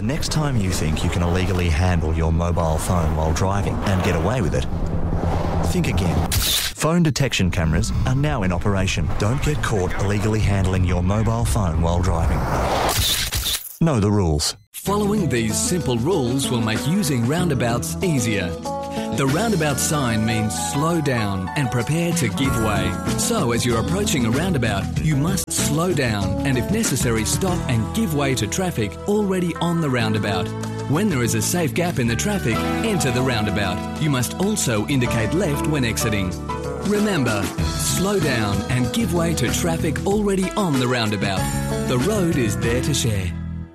next time you think you can illegally handle your mobile phone while driving and get away with it, think again. Phone detection cameras are now in operation. Don't get caught illegally handling your mobile phone while driving. Know the rules. Following these simple rules will make using roundabouts easier. The roundabout sign means slow down and prepare to give way. So as you're approaching a roundabout, you must slow down and if necessary stop and give way to traffic already on the roundabout. When there is a safe gap in the traffic, enter the roundabout. You must also indicate left when exiting. Remember, slow down and give way to traffic already on the roundabout. The road is there to share.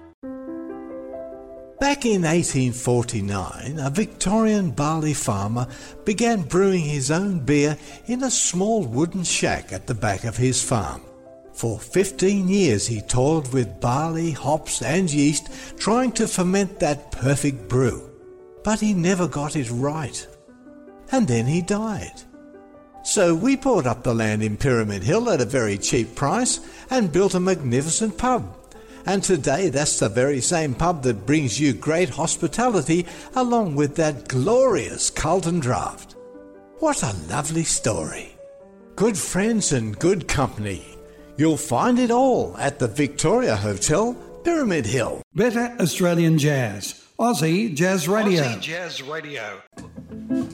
Back in 1849, a Victorian barley farmer began brewing his own beer in a small wooden shack at the back of his farm. For 15 years he toiled with barley, hops and yeast, trying to ferment that perfect brew. But he never got it right. And then he died. So we bought up the land in Pyramid Hill at a very cheap price and built a magnificent pub. And today that's the very same pub that brings you great hospitality along with that glorious Carlton Draft. What a lovely story. Good friends and good company. You'll find it all at the Victoria Hotel, Pyramid Hill. Better Australian Jazz. Aussie Jazz Radio. Aussie Jazz Radio.